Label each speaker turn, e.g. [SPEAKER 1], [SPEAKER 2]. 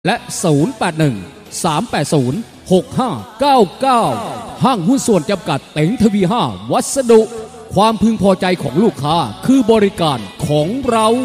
[SPEAKER 1] และ0813806599ห้างหุ้นส่วนจำกัดเต็งทวี5วัสดุความพึงพอใจของลูกค้าคือบริการของเรา